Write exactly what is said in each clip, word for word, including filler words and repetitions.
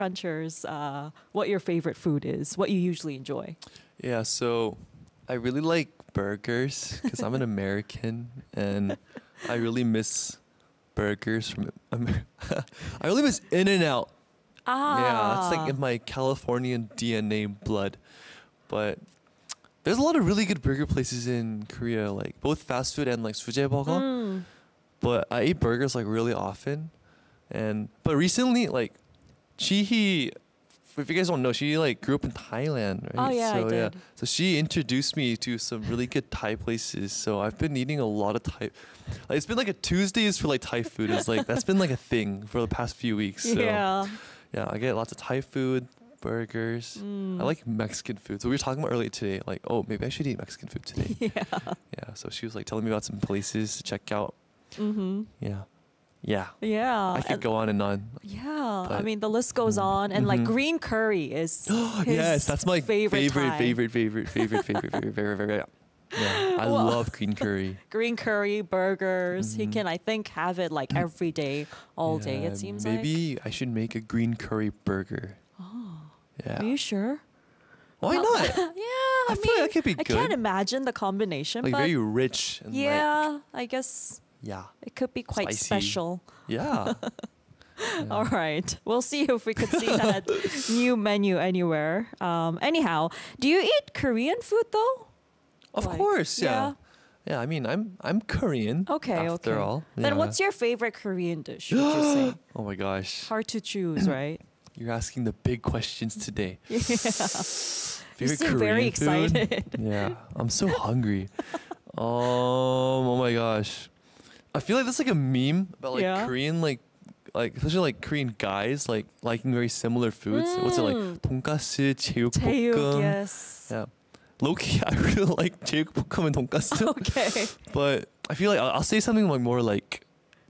crunchers uh, what your favorite food is, what you usually enjoy. Yeah, so I really like burgers because I'm an American and I really miss burgers from Amer- I really miss In-N-Out. Yeah, that's like Ah. in my Californian D N A blood. But there's a lot of really good burger places in Korea, like both fast food and like sujae-burger. Mm. But I eat burgers like really often, and but recently like Chihi, if you guys don't know, she like grew up in Thailand, right? Oh, yeah, I so did. so she introduced me to some really good Thai places. So I've been eating a lot of Thai. Like it's been like a Tuesdays for like Thai food. It's like that's been like a thing for the past few weeks. So Yeah. yeah, I get lots of Thai food, burgers. Mm. I like Mexican food. So we were talking about earlier today, like, oh, maybe I should eat Mexican food today. Yeah. Yeah. So she was like telling me about some places to check out. Mm-hmm. Yeah. Yeah. Yeah. I could and- go on and on. Yeah, I But- mean the list goes Mm. on, and like Mhm. green curry is his Yes, that's my favorite favorite, Thai. favorite, favorite, favorite, favorite, favorite, favorite, favorite. Yeah, I Well- love green curry. Green curry burgers. He Mhm. can, I think, have it like every day, all day. Yeah, It seems like. maybe I should make a green curry burger. Oh, Yeah, are you sure? why Well, not? yeah, I, I mean, feel like that could be I can't good. imagine the combination, Like but very rich and like yeah, I guess yeah, it could be quite Spicy. special. yeah. Yeah. All right, we'll see if we could see that new menu anywhere. Um, anyhow, do you eat Korean food though? Of Like, course, yeah. yeah. yeah. I mean, I'm I'm Korean. Okay, after okay. all. Then Yeah. what's your favorite Korean dish? Would you say? Oh my gosh, Hard to choose, right? you're asking the big questions today. Yeah. You Favorite seem very Korean food? excited. Yeah, I'm so hungry. Um, oh my gosh, I feel like that's like a meme about like Yeah. Korean like like especially like Korean guys like liking very similar foods. What's it like? Mm. 돈가스, Taeyuk, 제육볶음. yes. Yeah, low key, I really like 제육볶음 and 돈가스. Okay. But I feel like I'll, I'll say something like more like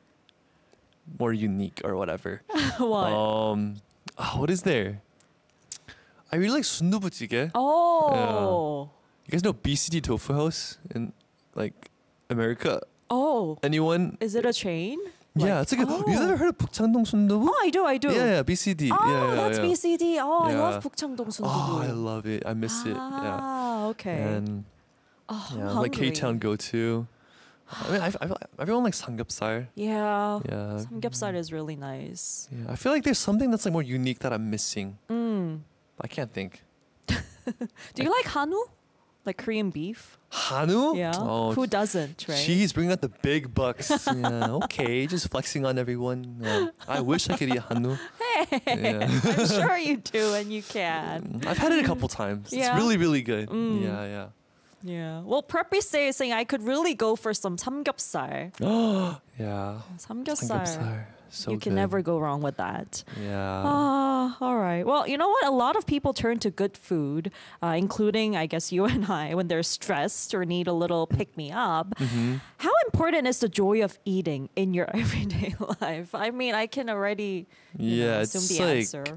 more unique or whatever. What? Um, ah, what is there? I really like 순두부찌개. Oh. You guys know B C D Tofu House in like America? Oh. Anyone? Is it a chain? Yeah, Like- it's like a, oh. you ever heard of 북창동 순두부? Oh, I do, I do. Yeah, yeah, B C D. Oh, yeah, yeah, that's yeah. B C D. Oh, I love Yeah. 북창동 순두부. Oh, I love it. I miss it. Yeah. Ah, okay. And oh, I'm yeah, like hungry. K-Town go to. I mean, I, I, everyone likes samgyeopsal. Yeah. Yeah. Samgyeopsal is really nice. Yeah, I feel like there's something that's like more unique that I'm missing. Mm. I can't think. Do you like hanu? Like Korean beef? Hanu? Yeah. Oh, Who doesn't, right? she's bringing out the big bucks. Yeah, okay, just flexing on everyone. Yeah. I wish I could eat Hanu. Hey, Yeah. I'm sure you do, and you can. I've had it a couple times. Yeah? It's really, really good. Mm. Yeah, yeah. Yeah. Well, Preppy say saying I could really go for some samgyeopsal. Yeah. Samgyeopsal. Samgyeopsal. So you can good. never go wrong with that. Yeah. Ah, all right. Well, you know what? A lot of people turn to good food, uh, including, I guess, you and I, when they're stressed or need a little pick me up. hmm How important is the joy of eating in your everyday life? I mean, I can already you know, Yeah, assume it's the like answer.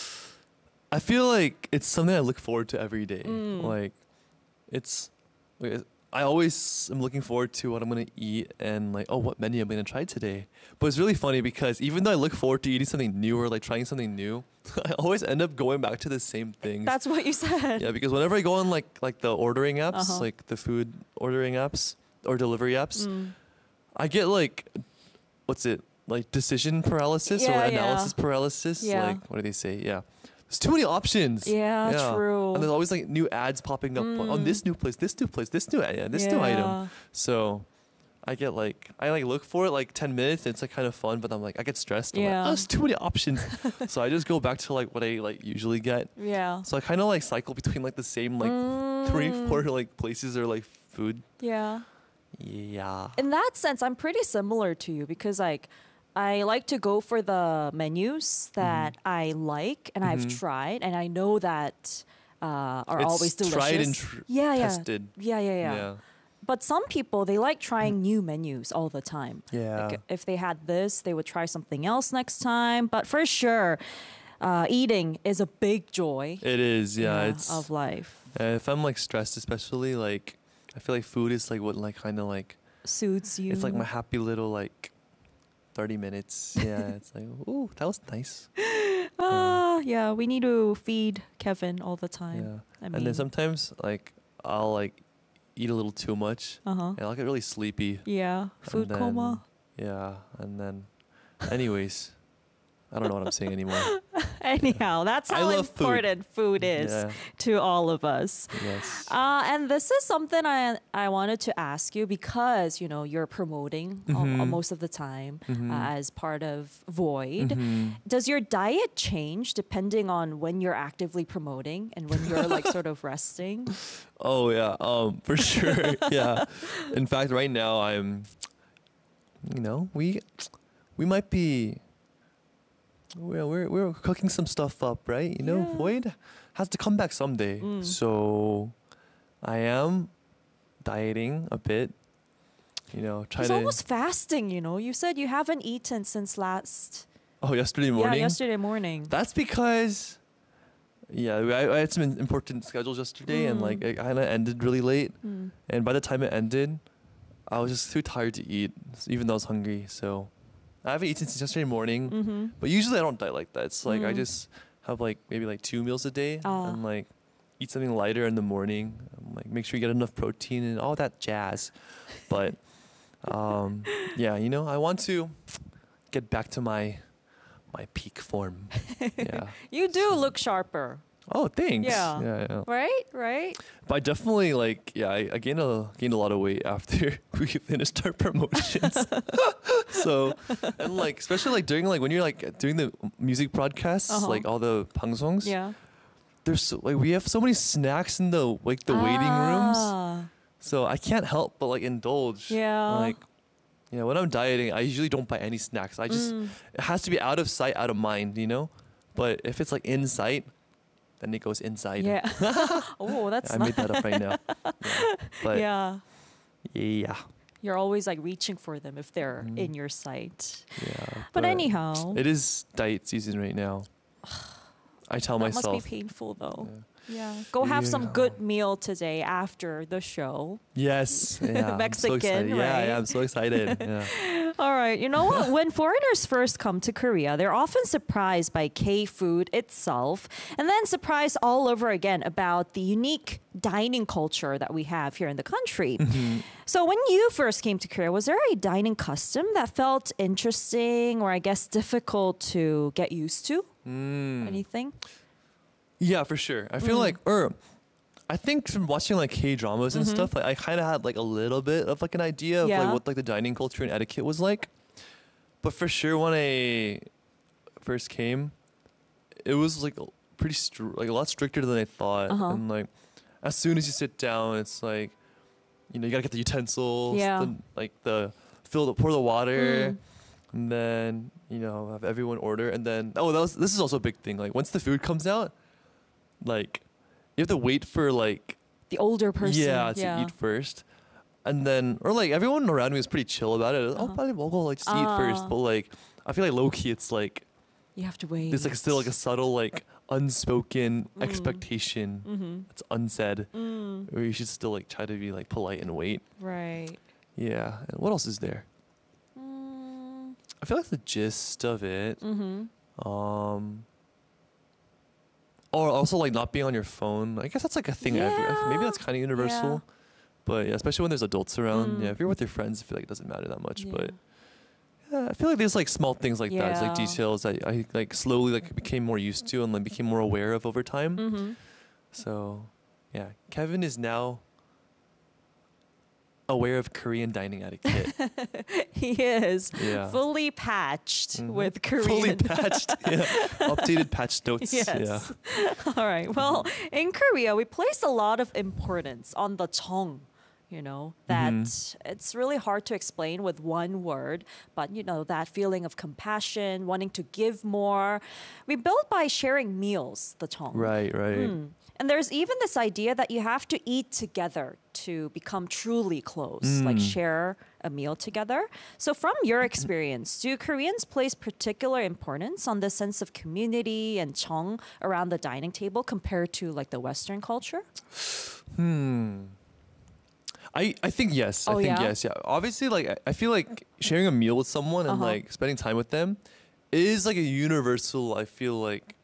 I feel like it's something I look forward to every day. Mm. Like, it's like, I always am looking forward to what I'm gonna eat and like, oh, what menu I'm gonna try today. But it's really funny because even though I look forward to eating something new or like trying something new, I always end up going back to the same things. That's what you said. Yeah, because whenever I go on like like the ordering apps, Uh-huh. like the food ordering apps or delivery apps, Mm. I get like, what's it like decision paralysis Yeah, or yeah. analysis paralysis? Yeah. Like what do they say? Yeah, there's too many options. Yeah, true. And there's always like new ads popping up on Mm. this new place, this new place, this new yeah, this new Yeah. item. So I get like I like look for it like ten minutes. It's like kind of fun, but I'm like I get stressed. I'm Yeah. like, oh, there's too many options. So I just go back to like what I like usually get. Yeah. So I kind of like cycle between like the same like three, Mm. four like places or like food. Yeah. Yeah. In that sense, I'm pretty similar to you because like I like to go for the menus that I like and I've Mhm. tried and I know that uh, are It's always delicious. tried and tr- yeah, yeah. tested. Yeah, yeah, yeah, Yeah. But some people they like trying new menus all the time. Yeah. Like if they had this, they would try something else next time. But for sure, uh, eating is a big joy. It is. Yeah. yeah, It's of life. uh, if I'm like stressed, especially like I feel like food is like what like kind of like Suits you. it's like my happy little like thirty minutes. Yeah. It's like ooh, that was nice. Ah, yeah. We need to feed Kevin all the time. Yeah. I And mean, then sometimes like I'll like eat a little too much uh huh. and I'll get really sleepy. Yeah, food and then, coma. Yeah, and then anyways, I don't know what I'm saying anymore. Anyhow, that's I how love food. important food, is Yeah. to all of us. Yes. Uh, and this is something I I wanted to ask you because you know you're promoting al- Mhm. most of the time Mhm. uh, as part of Void. Mhm. Does your diet change depending on when you're actively promoting and when you're like sort of resting? Oh yeah, um, for sure. Yeah. In fact, right now I'm, you know, we, we might be. We're we're we're cooking some stuff up, right? You know, Yeah. Void has to come back someday. Mm. So, I am dieting a bit. You know, try It's to. almost fasting. You know, you said you haven't eaten since last. Oh, yesterday morning. Yeah, yesterday morning. That's because, yeah, I, I had some important schedules yesterday, and Mm. like it kind of ended really late. Mm. And by the time it ended, I was just too tired to eat, s- even though I was hungry. So I haven't eaten since yesterday morning. Mm-hmm. But usually I don't diet like that. It's like I Mm. just have like maybe like two meals a day Ah. and like eat something lighter in the morning. Um, like make sure you get enough protein and all that jazz. But um, yeah, you know, I want to get back to my my peak form. Yeah. You do look sharper, Oh, thanks. Yeah. Yeah, yeah. right? Right? But I definitely like yeah, I, I gained a gained a lot of weight after we finished our promotions. So and like especially like during like when you're like doing the music broadcasts, Uh-huh. like all the pangsongs, Yeah. there's so, like we have so many snacks in the like the waiting rooms. Ah, So I can't help but like indulge. Yeah. Like yeah, when I'm dieting, I usually don't buy any snacks. I just Mm. it has to be out of sight, out of mind, you know? But if it's like in sight, then it goes inside. Yeah. Oh, that's I nice. made that up right now. Yeah. But Yeah. yeah. You're always like reaching for them if they're Mm. in your sight. Yeah. But, anyhow, it is diet season right now. I tell that myself. must be painful though. Yeah. Yeah. Go have some Yeah. good meal today after the show. Yes. Yeah. I'm so Mexican, excited. Yeah, right? yeah, I'm so excited. Yeah. All right. You know what? When foreigners first come to Korea, they're often surprised by K food itself and then surprised all over again about the unique dining culture that we have here in the country. So, when you first came to Korea, was there a dining custom that felt interesting or I guess difficult to get used to? Mm. Anything? Yeah, for sure. I feel Mm. like, or I think from watching like K dramas and Mhm. stuff, like I kind of had like a little bit of like an idea of Yeah. like what like the dining culture and etiquette was like. But for sure, when I first came, it was like a- pretty str- like a lot stricter than I thought. Uh-huh. And like, as soon as you sit down, it's like, you know, you gotta get the utensils, Yeah. the, like the fill the pour the water. Mm. And then you know have everyone order, and then oh that was this is also a big thing. Like once the food comes out, like you have to wait for like The older person. yeah to eat first, and then or like everyone around me was pretty chill about it. Oh, Uh-huh. 빨리 먹어, like just eat first. Ah. But like I feel like low key, it's like You have to wait. there's like still like a subtle like unspoken Mm. expectation Mm-hmm. that's unsaid, Mm, where you should still like try to be like polite and wait. right. Yeah. And what else is there? Mm, I feel like the gist of it. mm-hmm. Um, or also like not being on your phone. I guess that's like a thing. Every, Yeah. maybe that's kind of universal. But yeah, especially when there's adults around. Mm. Yeah, if you're with your friends, I feel like it doesn't matter that much. Yeah. But yeah, I feel like there's like small things like that. It's like Yeah. details that I like slowly like became more used to and like became more aware of over time. Mm-hmm. So yeah, Kevin is now aware of Korean dining etiquette. He is Yeah. fully patched Mhm. with Korean. Fully patched. Yeah. Updated patch notes. Yes. Yeah. All right. Well, in Korea, we place a lot of importance on the 정. You know, that Mhm. it's really hard to explain with one word, but you know, that feeling of compassion, wanting to give more. We build by sharing meals, the 정. Right, right. Mm. And there's even this idea that you have to eat together to become truly close, like Mm. share a meal together. So, from your experience, do Koreans place particular importance on the sense of community and 정 around the dining table compared to like the Western culture? Hmm. I, I think yes. Oh, I think yeah? yes. Yeah. Obviously, like I, I feel like sharing a meal with someone and Uh-huh. like spending time with them is like a universal. I feel like